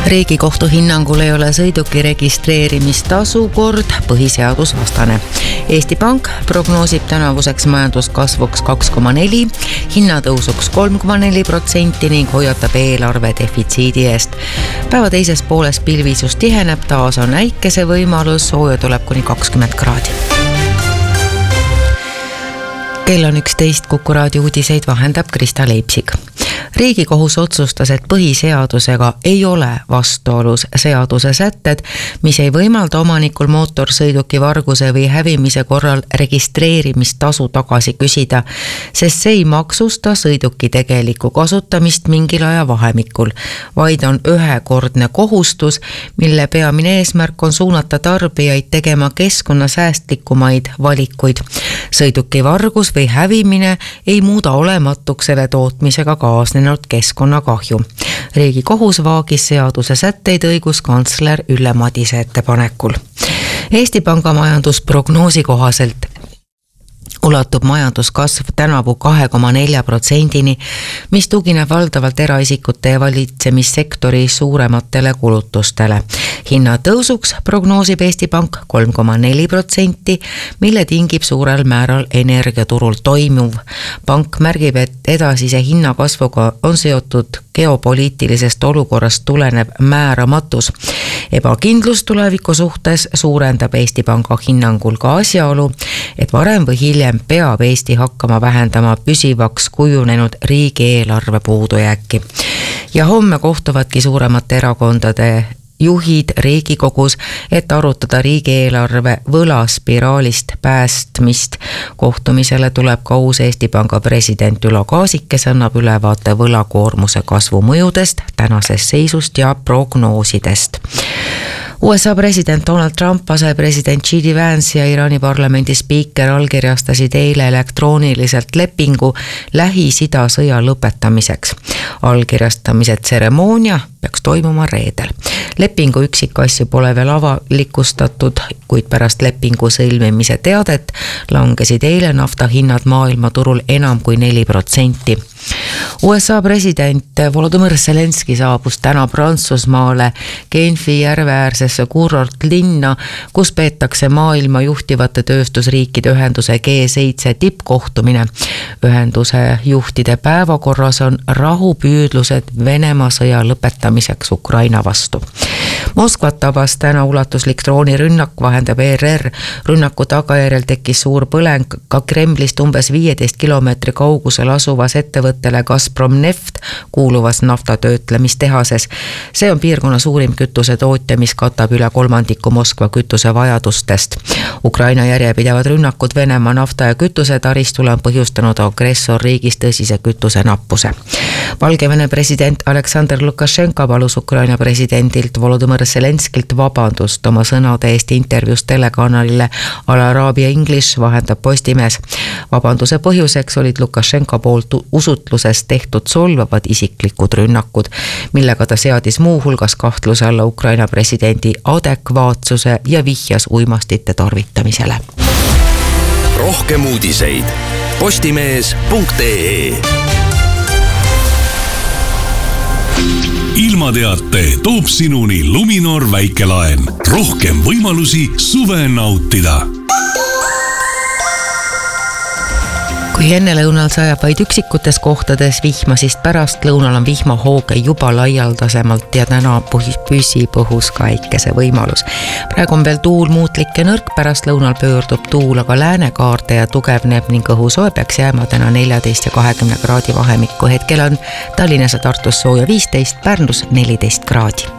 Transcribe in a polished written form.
Riigikohtu hinnangul ei ole sõiduki registreerimistasu kord põhiseadusvastane. Eesti Pank prognoosib tänavuseks majanduskasvuks 2,4%, hinnatõusuks 3,4% ning hoiatab eelarve defitsiidi eest. Päeva teises pooles pilvisus tiheneb, taas on äikese võimalus, sooja tuleb kuni 20 kraadi. Kell on 11, Kuku raadio uudiseid vahendab Krista Leipsik. Riigikohus otsustas, et põhiseadusega ei ole vastuolus seaduse sätted, mis ei võimalda omanikul mootorsõiduki varguse või hävimise korral registreerimistasu tagasi küsida, sest see ei maksusta sõiduki tegelikku kasutamist mingil ajavahemikul, vaid on ühekordne kohustus, mille peamine eesmärk on suunata tarbijaid tegema keskkonnasäästlikumaid valikuid. Sõiduki vargus või hävimine ei muuda olematuks selle tootmisega kaasnenud keskkonnakahju. Riigikohus vaagis seaduse sätteid õiguskantsler Ülle Madise ettepanekul. Eesti Panga majandusprognoosi kohaselt ulatub majanduskasv tänavu 2,4%-ni, mis tugineb valdavalt eraisikute ja valitsemissektori suurematele kulutustele. Hinnatõusuks prognoosib Eesti Pank 3,4%, mille tingib suurel määral energiaturul toimuv. Pank märgib, et edasise hinnakasvuga on seotud geopoliitilisest olukorrast tulenev määramatus. Ebakindlus tuleviku suhtes suurendab Eesti Panga hinnangul ka asjaolu, et varem või hiljem peab Eesti hakkama vähendama püsivaks kujunenud riigieelarve puudujääki. Ja homme kohtuvadki suuremate erakondade juhid Riigikogus, et arutada riigieelarve võlaspiraalist päästmist. Kohtumisele tuleb ka uus Eesti Panga president Ülo Kaasik, kes annab ülevaate võlakoormuse kasvu mõjudest, tänasest seisust ja prognoosidest. USA president Donald Trump, asepresident J.D. Vance ja Iraani parlamendi spiiker allkirjastasid eile elektrooniliselt lepingu Lähis-Ida sõja lõpetamiseks. Allkirjastamise tseremoonia peaks toimuma reedel. Lepingu üksikasju pole veel avalikustatud, kuid pärast lepingu sõlmimise teadet langesid eile nafta hinnad maailmaturul enam kui 4%. USA president Volodymyr Zelenski saabus täna Prantsusmaale Genfi järveäärsesse kurortlinna, kus peetakse maailma juhtivate tööstusriikide ühenduse G7 tippkohtumine. Ühenduse juhtide päevakorras on rahupüüdlused Venemaa sõja lõpetamiseks Ukraina vastu. Moskvat tabas täna ulatuslik droonirünnak, vahendab ERR. Rünnaku tagajärjel tekkis suur põleng ka Kremlist umbes 15 kilomeetri kaugusel asuvas ettevõttele Gazprom Neft kuuluvas naftatöötlemistehases. See on piirkonna suurim kütusetootja, mis katab üle 3% Moskva kütusevajadustest. Ukraina järjepidevad rünnakud Venemaa nafta- ja kütusetaristule on põhjustanud agressorriigis tõsise kütusenappuse. Valgevene president Alexander Lukašenka palus Ukraina presidendilt Volodymyr Zelenskilt vabandust oma sõnade eest intervjuus telekanalile Al Araabia English, vahendab Postimees. Vabanduse põhjuseks olid Lukašenka poolt usutluses tehtud solvavad isiklikud rünnakud, millega ta seadis muu hulgas kahtluse alla Ukraina presidendi adekvaatsuse ja vihjas uimastite tarvitamisele. Rohkem uudiseid postimees.ee. Ilmateate toob sinuni Luminor väikelaen. Rohkem võimalusi suve nautida. Kui enne lõunal sajab vaid üksikutes kohtades vihma, siis pärast lõunal on vihmahooge juba laialdasemalt ja täna püsib õhus ka äikese võimalus. Praegu on veel tuul muutlik ja nõrk, pärast lõunal pöördub tuul aga läänekaarde ja tugevneb ning õhusoe peaks jääma täna 14 ja 20 kraadi vahemikku. Hetkel on Tallinnas ja Tartus sooja 15, Pärnus 14 kraadi.